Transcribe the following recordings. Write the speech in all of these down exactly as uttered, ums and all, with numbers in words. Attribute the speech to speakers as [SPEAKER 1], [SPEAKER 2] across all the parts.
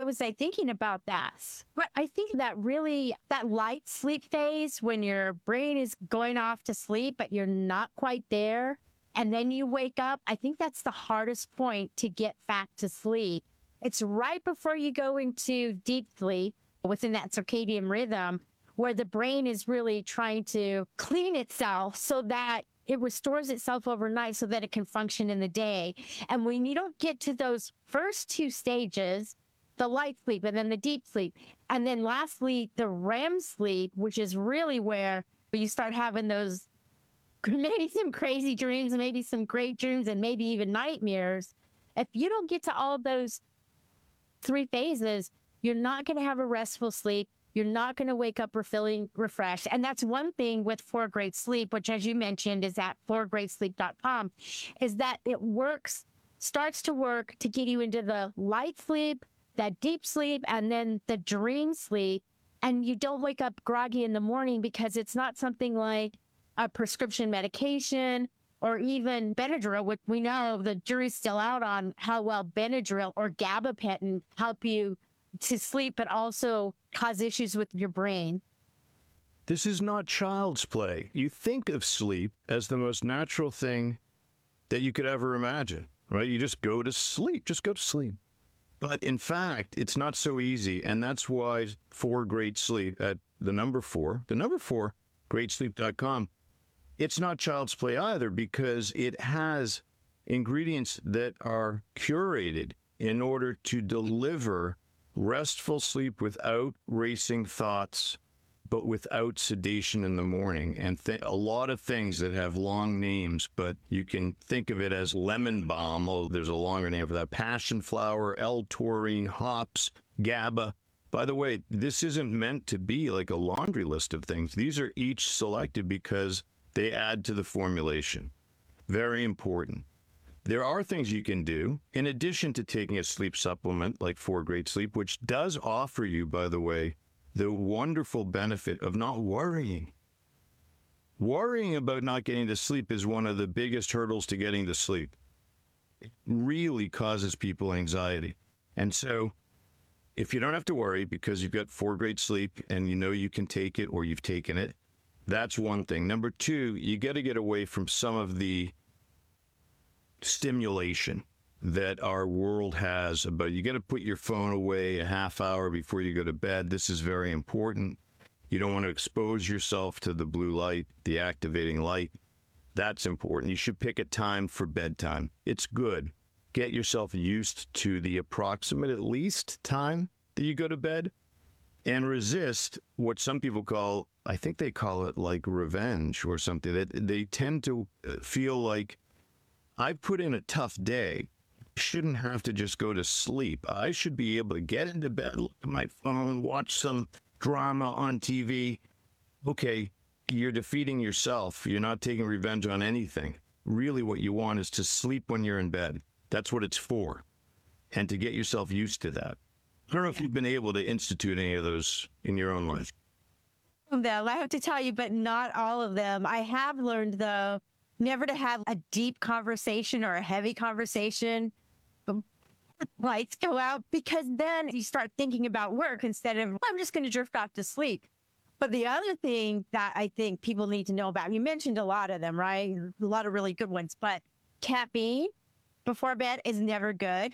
[SPEAKER 1] was I thinking about that? But I think that really, that light sleep phase when your brain is going off to sleep, but you're not quite there, and then you wake up, I think that's the hardest point to get back to sleep. It's right before you go into deep sleep within that circadian rhythm where the brain is really trying to clean itself so that it restores itself overnight so that it can function in the day. And when you don't get to those first two stages, the light sleep and then the deep sleep, and then lastly, the R E M sleep, which is really where you start having those maybe some crazy dreams, maybe some great dreams, and maybe even nightmares. If you don't get to all of those three phases, you're not going to have a restful sleep. You're not going to wake up feeling refreshed. And that's one thing with four Great Sleep, which, as you mentioned, is at four great sleep dot com, is that it works, starts to work to get you into the light sleep, that deep sleep, and then the dream sleep. And you don't wake up groggy in the morning because it's not something like a prescription medication or even Benadryl, which we know the jury's still out on how well Benadryl or gabapentin help you to sleep, but also cause issues with your brain.
[SPEAKER 2] This is not child's play. You think of sleep as the most natural thing that you could ever imagine, right? You just go to sleep, just go to sleep. But in fact, it's not so easy. And that's why four Great Sleep at the number four, the number four, great sleep dot com, it's not child's play either because it has ingredients that are curated in order to deliver restful sleep without racing thoughts, but without sedation in the morning. And th- a lot of things that have long names, but you can think of it as lemon balm. Oh, there's a longer name for that. Passion flower, L-taurine, hops, GABA. By the way, this isn't meant to be like a laundry list of things. These are each selected because they add to the formulation. Very important. There are things you can do in addition to taking a sleep supplement like four Great Sleep, which does offer you, by the way, the wonderful benefit of not worrying. Worrying about not getting to sleep is one of the biggest hurdles to getting to sleep. It really causes people anxiety. And so if you don't have to worry because you've got four Great Sleep and you know you can take it or you've taken it, that's one thing. Number two, you got to get away from some of the stimulation that our world has about you got to put your phone away a half hour before you go to bed. This is very important. You don't want to expose yourself to the blue light, the activating light. That's important. You should pick a time for bedtime. It's good. Get yourself used to the approximate at least time that you go to bed and resist what some people call, I think they call it like revenge or something. That they tend to feel like I put in a tough day. I shouldn't have to just go to sleep. I should be able to get into bed, look at my phone, watch some drama on T V. Okay, you're defeating yourself. You're not taking revenge on anything. Really what you want is to sleep when you're in bed. That's what it's for. And to get yourself used to that. I don't know if you've been able to institute any of those in your own life.
[SPEAKER 1] Them, I have to tell you, but not all of them. I have learned, though, never to have a deep conversation or a heavy conversation. Lights go out because then you start thinking about work instead of, I'm just going to drift off to sleep. But the other thing that I think people need to know about, you mentioned a lot of them, right? A lot of really good ones, but caffeine before bed is never good.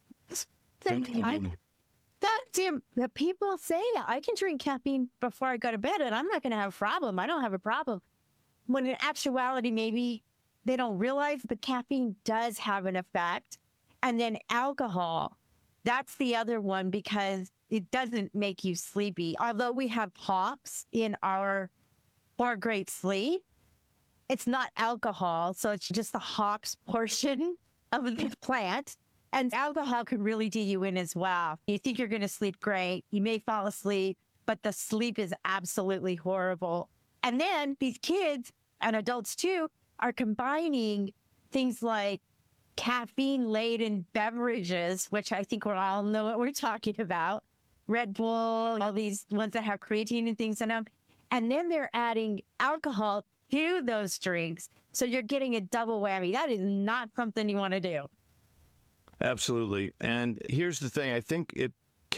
[SPEAKER 1] I, that, Jim, the people say that I can drink caffeine before I go to bed and I'm not going to have a problem. I don't have a problem. When in actuality, maybe they don't realize the caffeine does have an effect. And then alcohol, that's the other one because it doesn't make you sleepy. Although we have hops in our four Great Sleep, it's not alcohol. So it's just the hops portion of the plant. And alcohol can really do you in as well. You think you're going to sleep great. You may fall asleep, but the sleep is absolutely horrible. And then these kids and adults too are combining things like caffeine-laden beverages, which I think we all know what we're talking about. Red Bull, all these ones that have creatine and things in them. And then they're adding alcohol to those drinks. So you're getting a double whammy. That is not something you want to do.
[SPEAKER 2] Absolutely. And here's the thing. I think it